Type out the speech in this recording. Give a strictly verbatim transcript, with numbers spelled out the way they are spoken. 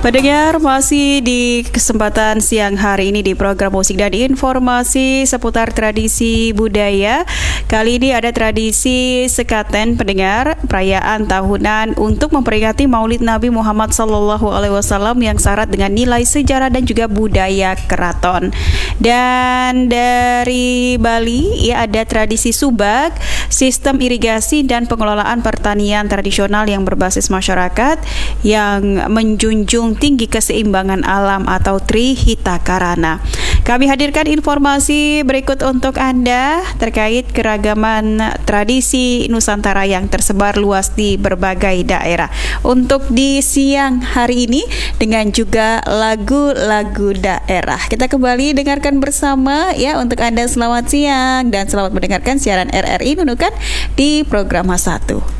Pendengar, masih di kesempatan siang hari ini di program musik dan informasi seputar tradisi budaya. Kali ini ada tradisi sekaten, pendengar, perayaan tahunan untuk memperingati Maulid Nabi Muhammad Sallallahu Alaihi Wasallam yang syarat dengan nilai sejarah dan juga budaya keraton. Dan dari Bali, ya, ada tradisi subak, sistem irigasi dan pengelolaan pertanian tradisional yang berbasis masyarakat yang menjunjung tinggi keseimbangan alam atau Trihita Karana. Kami hadirkan informasi berikut untuk Anda terkait keragaman tradisi Nusantara yang tersebar luas di berbagai daerah. Untuk di siang hari ini dengan juga lagu-lagu daerah. Kita kembali dengarkan bersama ya. Untuk Anda selamat siang dan selamat mendengarkan siaran R R I Nunukan di program satu.